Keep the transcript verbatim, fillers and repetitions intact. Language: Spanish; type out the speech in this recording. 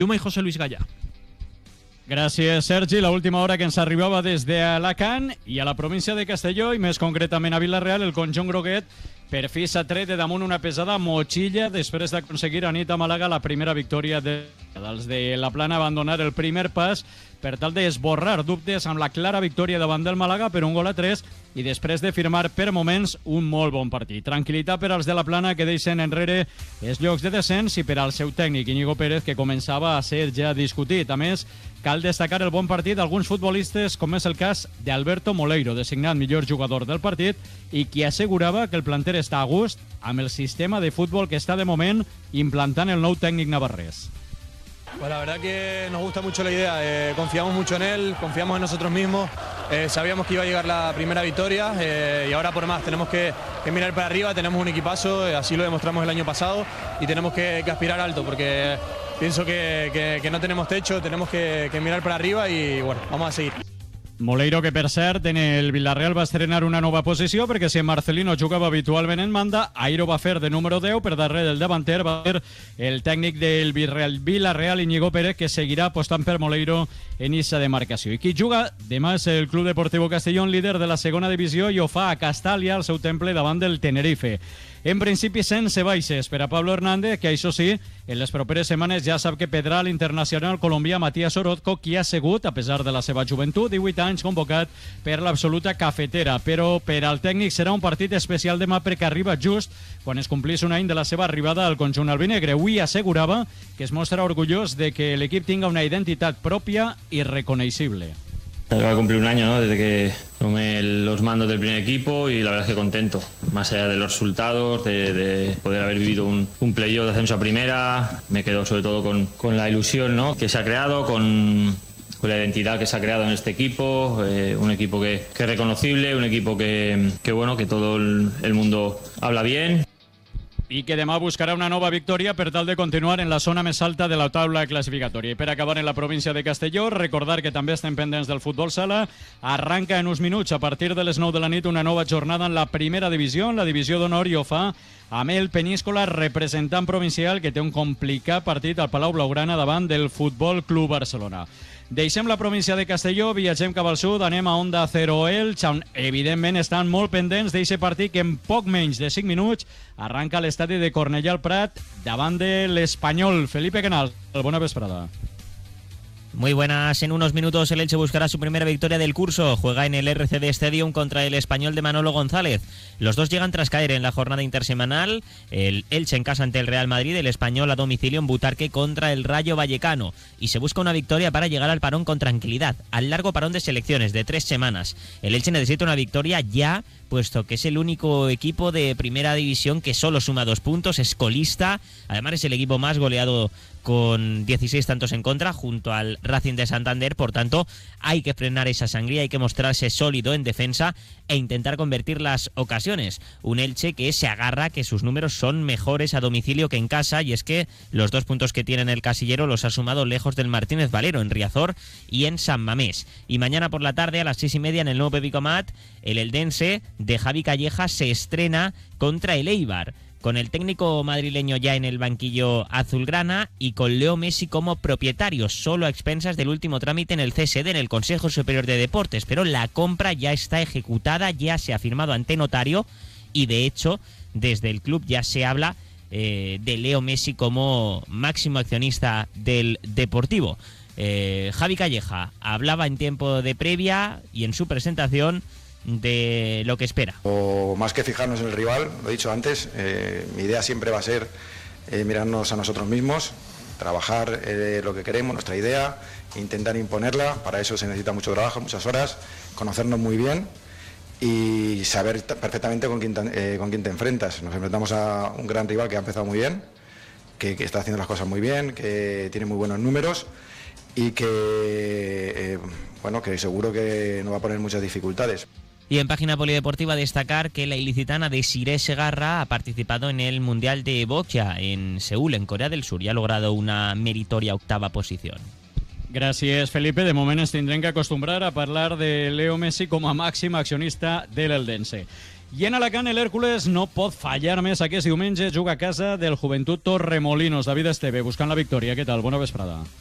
Yuma y José Luis Gallà. Gràcies, Sergi. L'última hora que ens arribava des d'Alacant i a la província de Castelló, i més concretament a Vila-real, el conjunt groguet per fi s'ha tret de damunt una pesada motxilla després d'aconseguir a nit a Màlaga la primera victòria de... dels de la Plana abandonar el primer pas per tal d'esborrar dubtes amb la clara victòria davant del Màlaga per un gol a tres i després de firmar per moments un molt bon partit. Tranquil·litat per als de la Plana que deixen enrere els llocs de descens i per al seu tècnic Íñigo Pérez, que començava a ser ja discutit. A més, cal destacar el bon partit d'alguns futbolistes, com és el cas d'Alberto Moleiro, designat millor jugador del partit i qui assegurava que el planter està a gust amb el sistema de futbol que està de moment implantant el nou tècnic navarrès. Pues la verdad que nos gusta mucho la idea, eh, confiamos mucho en él, confiamos en nosotros mismos, eh, sabíamos que iba a llegar la primera victoria eh, y ahora por más tenemos que, que mirar para arriba, tenemos un equipazo, eh, así lo demostramos el año pasado y tenemos que, que aspirar alto porque pienso que, que, que no tenemos techo, tenemos que, que mirar para arriba y bueno, vamos a seguir. Moleiro, que per cert en el Villarreal va estrenar una nova posició perquè si Marcelino jugava habitualment en banda, Airo va fer de número deu, per darrere del davanter va ser el tècnic del Villarreal, Íñigo Pérez, que seguirà apostant per Moleiro en issa demarcació. I qui juga demà és el Club Deportivo Castellón, líder de la segona divisió, i ho fa a Castàlia, al seu temple, davant del Tenerife. En principi, sense baixes per a Pablo Hernández, que això sí, en les properes setmanes ja sap que perdrà l'internacional colombià Matías Orozco, qui ha sigut, a pesar de la seva joventut, divuit anys, convocat per l'absoluta cafetera. Però per al tècnic serà un partit especial demà perquè arriba just quan es complís un any de la seva arribada al conjunt albinegre. Avui assegurava que es mostra orgullós de que l'equip tinga una identitat pròpia i reconeixible. Va a cumplir un año, ¿no?, desde que tomé los mandos del primer equipo y la verdad es que contento, más allá de los resultados, de, de poder haber vivido un, un playoff de ascenso a primera. Me quedo sobre todo con, con la ilusión, ¿no?, que se ha creado, con, con la identidad que se ha creado en este equipo, eh, un equipo que, que es reconocible, un equipo que, que, bueno, que todo el, el mundo habla bien. I que demà buscarà una nova victòria per tal de continuar en la zona més alta de la taula classificatòria. I per acabar en la província de Castelló, recordar que també estem pendents del futbol sala. Arranca en uns minuts, a partir de les nou de la nit, una nova jornada en la primera divisió, en la divisió d'honor, i ho fa amb el Peníscola, representant provincial, que té un complicat partit al Palau Blaugrana davant del Futbol Club Barcelona. Deixem la província de Castelló, viatgem cap al sud, anem a Onda Cero Elx, on evidentment estan molt pendents d'aquest partit que en poc menys de cinc minuts arranca a l'estadi de Cornellà al Prat davant de l'Espanyol. Felipe Canal, bona vesprada. Muy buenas, en unos minutos el Elche buscará su primera victoria del curso. Juega en el R C D Stadium contra el Español de Manolo González. Los dos llegan tras caer en la jornada intersemanal. El Elche en casa ante el Real Madrid, el Español a domicilio en Butarque contra el Rayo Vallecano. Y se busca una victoria para llegar al parón con tranquilidad, al largo parón de selecciones de tres semanas. El Elche necesita una victoria ya, puesto que es el único equipo de primera división que solo suma dos puntos, es colista. Además es el equipo más goleado con dieciséis tantos en contra junto al Racing de Santander. Por tanto, hay que frenar esa sangría, hay que mostrarse sólido en defensa e intentar convertir las ocasiones. Un Elche que se agarra que sus números son mejores a domicilio que en casa, y es que los dos puntos que tiene en el casillero los ha sumado lejos del Martínez Valero, en Riazor y en San Mamés. Y mañana por la tarde a las seis y media en el nuevo Pepicomat, el eldense de Javi Calleja se estrena contra el Eibar, con el técnico madrileño ya en el banquillo azulgrana y con Leo Messi como propietario, solo a expensas del último trámite en el C S D, en el Consejo Superior de Deportes. Pero la compra ya está ejecutada, ya se ha firmado ante notario y de hecho desde el club ya se habla eh, de Leo Messi como máximo accionista del Deportivo. Eh, Javi Calleja hablaba en tiempo de previa y en su presentación de lo que espera. O más que fijarnos en el rival, lo he dicho antes, eh, mi idea siempre va a ser eh, mirarnos a nosotros mismos, trabajar eh, lo que queremos, nuestra idea, intentar imponerla. Para eso se necesita mucho trabajo, muchas horas, conocernos muy bien y saber perfectamente con quién, eh, con quién te enfrentas. Nos enfrentamos a un gran rival que ha empezado muy bien, que, que está haciendo las cosas muy bien, que tiene muy buenos números y que, eh, bueno, que seguro que no va a poner muchas dificultades. Y en página polideportiva destacar que la ilicitana Desiree Segarra ha participado en el Mundial de Boccia en Seúl, en Corea del Sur, y ha logrado una meritoria octava posición. Gràcies, Felipe. De moment ens tindrem que acostumbrar a parlar de Leo Messi com a màxim accionista de l'Eldense. I en Alacant l'Hèrcules no pot fallar més aquest diumenge, juga a casa del Joventut Torremolinos. David Esteve, buscant la victòria. Què tal? Bona vesprada.